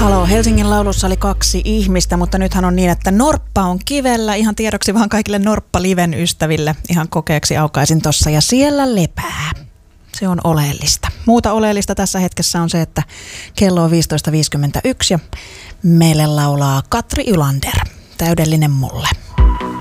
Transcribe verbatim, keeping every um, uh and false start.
Haloo, Helsingin laulussa oli kaksi ihmistä, mutta nythän on niin, että Norppa on kivellä. Ihan tiedoksi vaan kaikille Norppa-liven ystäville. Ihan kokeeksi aukaisin tossa ja siellä lepää. Se on oleellista. Muuta oleellista tässä hetkessä on se, että kello on viisitoista viisikymmentäyksi ja meille laulaa Katri Ylander. Täydellinen mulle.